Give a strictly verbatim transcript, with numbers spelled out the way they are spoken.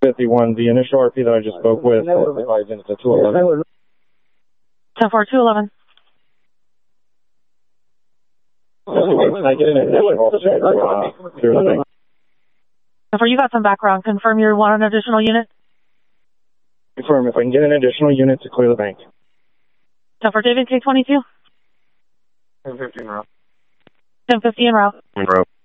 fifty-one. The initial R P that I just spoke with. two eleven. ten four, two eleven. I get an additional. ten four, you got some background. Confirm you want an additional unit? Confirm if I can get an additional unit to clear the bank. ten four, David, K twenty-two. ten fifteen route. ten fifty en route. En route.